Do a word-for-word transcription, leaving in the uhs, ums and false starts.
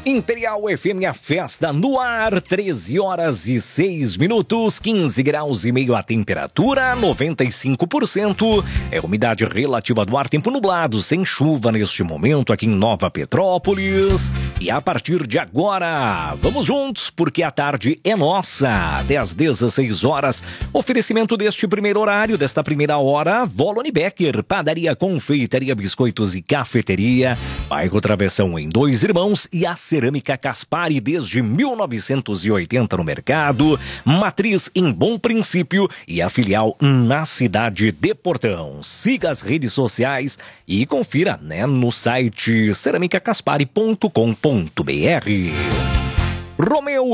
Imperial F M, a festa no ar, treze horas e seis minutos, quinze graus e meio a temperatura, noventa e cinco por cento é a umidade relativa do ar, tempo nublado, sem chuva neste momento aqui em Nova Petrópolis. E a partir de agora, vamos juntos, porque a tarde é nossa, até às dezesseis horas. Oferecimento deste primeiro horário, desta primeira hora, Volone Becker, padaria, confeitaria, biscoitos e cafeteria, bairro Travessão em Dois Irmãos, e a Cerâmica Caspari desde mil novecentos e oitenta no mercado, matriz em Bom Princípio e a filial na cidade de Portão. Siga as redes sociais e confira, né, no site cerâmica caspari ponto com ponto br. Romeu